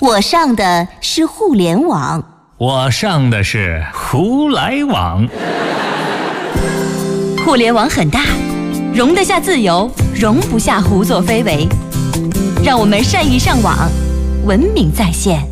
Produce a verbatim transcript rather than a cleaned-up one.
我上的是互联网， 我上的是胡来网。 互联网很大，容得下自由，容不下胡作非为。让我们善意上网，文明在线。